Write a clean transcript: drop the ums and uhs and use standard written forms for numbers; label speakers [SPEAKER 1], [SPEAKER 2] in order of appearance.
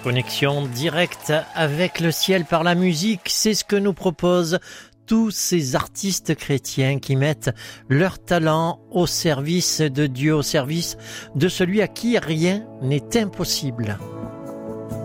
[SPEAKER 1] Connexion directe avec le ciel par la musique, c'est ce que nous proposent tous ces artistes chrétiens qui mettent leur talent au service de Dieu, au service de celui à qui rien n'est impossible.